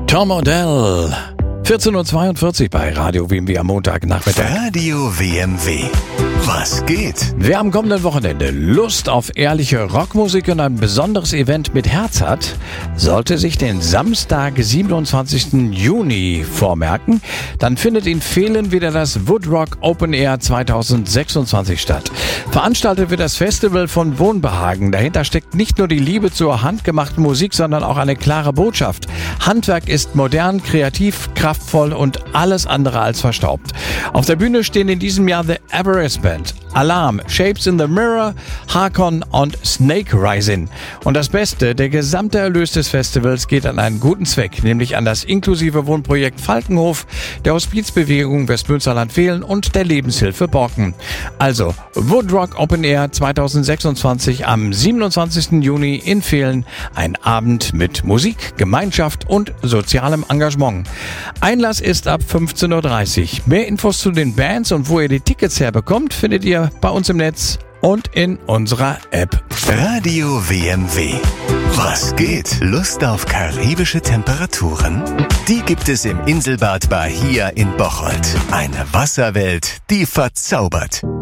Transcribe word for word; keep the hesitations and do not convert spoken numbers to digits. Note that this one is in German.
Tom Odell. vierzehn Uhr zweiundvierzig bei Radio W M W am Montagnachmittag. Radio W M W. Was geht? Wer am kommenden Wochenende Lust auf ehrliche Rockmusik und ein besonderes Event mit Herz hat, sollte sich den Samstag, siebenundzwanzigsten Juni vormerken. Dann findet in Vehlen wieder das Woodrock Open Air zweitausendsechsundzwanzig statt. Veranstaltet wird das Festival von Wohnbehagen. Dahinter steckt nicht nur die Liebe zur handgemachten Musik, sondern auch eine klare Botschaft. Handwerk ist modern, kreativ, kraftvoll und alles andere als verstaubt. Auf der Bühne stehen in diesem Jahr The Everest Band, Alarm, Shapes in the Mirror, Harkon und Snake Rising. Und das Beste, der gesamte Erlös des Festivals geht an einen guten Zweck, nämlich an das inklusive Wohnprojekt Falkenhof, der Hospizbewegung Westmünsterland-Vehlen und der Lebenshilfe Borken. Also Woodrock Open Air zweitausendsechsundzwanzig am siebenundzwanzigsten Juni in Vehlen. Ein Abend mit Musik, Gemeinschaft und sozialem Engagement. Einlass ist ab fünfzehn Uhr dreißig. Mehr Infos zu den Bands und wo ihr die Tickets herbekommt, findet ihr bei uns im Netz und in unserer App. Radio W M W. Was geht? Lust auf karibische Temperaturen? Die gibt es im Inselbad Bahia in Bocholt. Eine Wasserwelt, die verzaubert.